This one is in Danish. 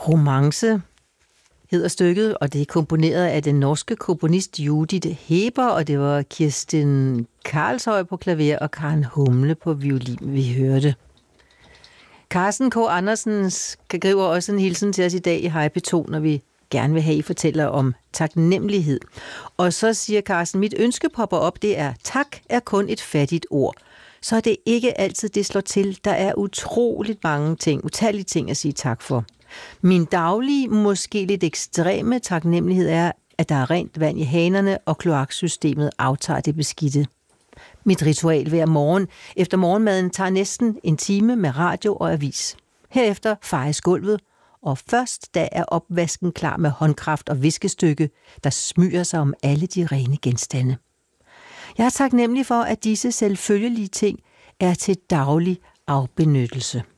Romance hedder stykket, og det er komponeret af den norske komponist Judith Heber, og det var Kirsten Karlshøj på klaver og Karen Humle på violin, vi hørte. Carsten K. Andersen skriver også en hilsen til os i dag i Hej P2, når vi gerne vil have, I fortæller om taknemmelighed. Og så siger Carsten, mit ønske popper op, det er, tak er kun et fattigt ord. Så er det ikke altid, det slår til. Der er utroligt mange ting, utallige ting at sige tak for. Min daglige, måske lidt ekstreme taknemmelighed er, at der er rent vand i hanerne, og kloaksystemet aftager det beskidte. Mit ritual hver morgen efter morgenmaden tager næsten en time med radio og avis. Herefter fejes gulvet, og først da er opvasken klar med håndkraft og viskestykke, der smyger sig om alle de rene genstande. Jeg er taknemmelig for, at disse selvfølgelige ting er til daglig afbenyttelse.